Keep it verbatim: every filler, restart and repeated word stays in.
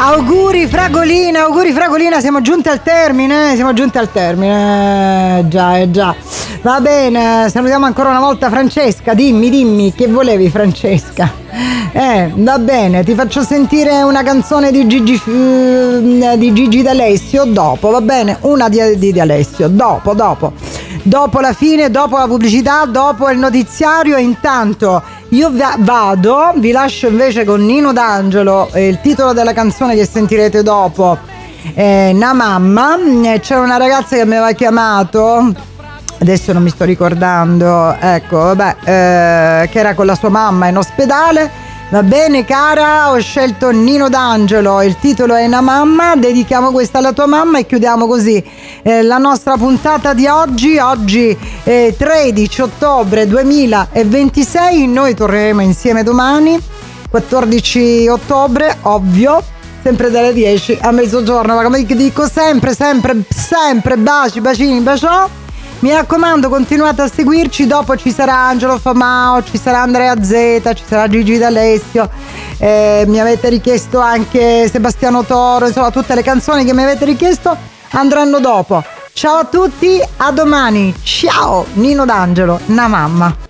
Auguri Fragolina, auguri Fragolina, siamo giunti al termine, siamo giunti al termine, eh, già, eh, già. Va bene, salutiamo ancora una volta Francesca, dimmi, dimmi, che volevi Francesca? Eh, va bene, ti faccio sentire una canzone di Gigi, uh, di Gigi D'Alessio dopo, va bene? Una di, di D'Alessio, dopo, dopo. Dopo la fine, dopo la pubblicità, dopo il notiziario e intanto io vado, vi lascio invece con Nino D'Angelo, eh, il titolo della canzone che sentirete dopo è Na mamma. C'era una ragazza che mi aveva chiamato, adesso non mi sto ricordando, ecco, vabbè, eh, che era con la sua mamma in ospedale. Va bene cara, ho scelto Nino D'Angelo, il titolo è Na mamma, dedichiamo questa alla tua mamma e chiudiamo così eh, la nostra puntata di oggi, oggi eh, tredici ottobre duemilaventisei, noi torneremo insieme domani, quattordici ottobre, ovvio, sempre dalle dieci a mezzogiorno, ma come dico sempre, sempre, sempre, baci, bacini, baciò. Mi raccomando, continuate a seguirci, dopo ci sarà Angelo Famao, ci sarà Andrea Zeta, ci sarà Gigi D'Alessio, eh, mi avete richiesto anche Sebastiano Toro, insomma tutte le canzoni che mi avete richiesto andranno dopo. Ciao a tutti, a domani, ciao, Nino D'Angelo, Na mamma.